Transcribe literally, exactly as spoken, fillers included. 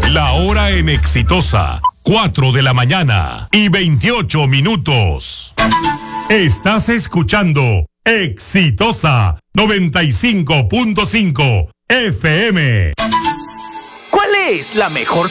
La hora en Exitosa, cuatro de la mañana y veintiocho minutos. Estás escuchando Exitosa noventa y cinco punto cinco F M. ¿Cuál es la mejor